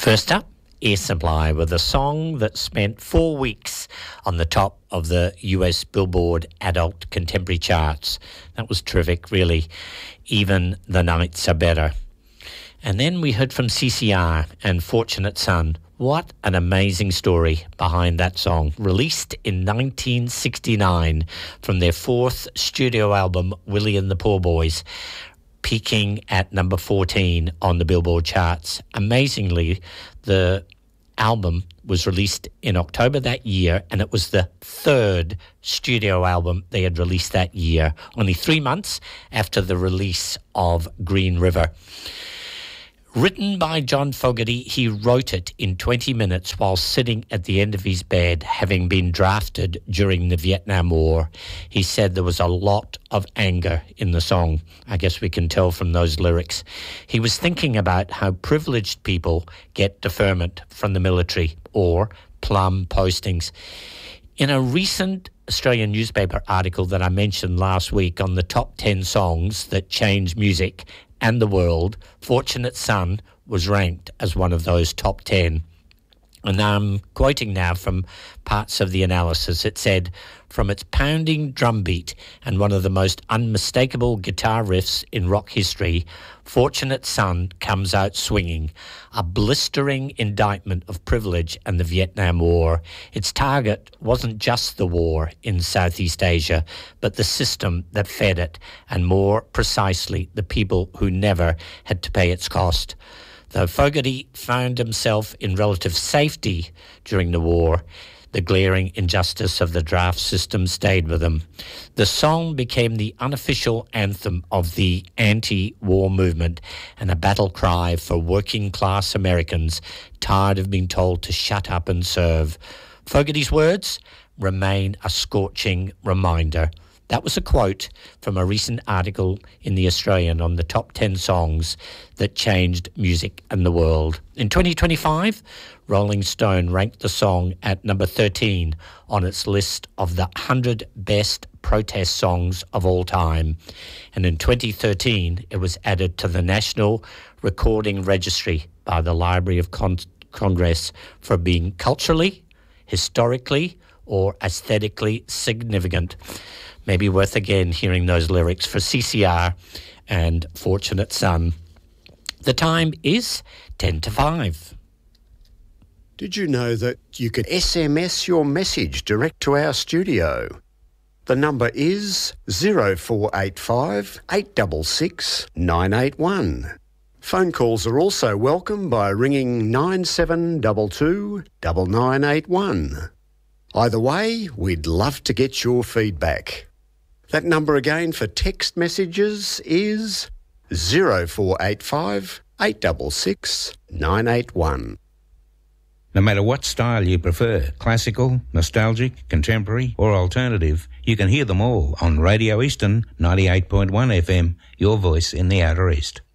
First up, Air Supply with a song that spent 4 weeks on the top of the US Billboard Adult Contemporary charts. That was terrific, really. Even the Nights Are Better. And then we heard from CCR and Fortunate Son. What an amazing story behind that song. Released in 1969 from their fourth studio album, Willie and the Poor Boys, peaking at number 14 on the Billboard charts. Amazingly, the album was released in October that year, and it was the third studio album they had released that year, only 3 months after the release of Green River. Written by John Fogerty, he wrote it in 20 minutes while sitting at the end of his bed, having been drafted during the Vietnam War. He said there was a lot of anger in the song. I guess we can tell from those lyrics. He was thinking about how privileged people get deferment from the military or plum postings. In a recent Australian newspaper article that I mentioned last week on the top 10 songs that changed music and the world, Fortunate Son was ranked as one of those top 10. And I'm quoting now from parts of the analysis. It said, from its pounding drum beat and one of the most unmistakable guitar riffs in rock history, Fortunate Son comes out swinging, a blistering indictment of privilege and the Vietnam War. Its target wasn't just the war in Southeast Asia, but the system that fed it, and more precisely, the people who never had to pay its cost. Though Fogerty found himself in relative safety during the war, the glaring injustice of the draft system stayed with him. The song became the unofficial anthem of the anti-war movement and a battle cry for working-class Americans tired of being told to shut up and serve. Fogerty's words remain a scorching reminder. That was a quote from a recent article in The Australian on the top 10 songs that changed music and the world. In 2025, Rolling Stone ranked the song at number 13 on its list of the 100 best protest songs of all time. And in 2013, it was added to the National Recording Registry by the Library of Congress for being culturally, historically, or aesthetically significant. Maybe worth again hearing those lyrics for CCR and Fortunate Son. The time is 10 to 5. Did you know that you could SMS your message direct to our studio? The number is 0485 866 981. Phone calls are also welcome by ringing 9722 9981. Either way, we'd love to get your feedback. That number again for text messages is 0485 866 981. No matter what style you prefer, classical, nostalgic, contemporary or alternative, you can hear them all on Radio Eastern 98.1 FM, your voice in the Outer East.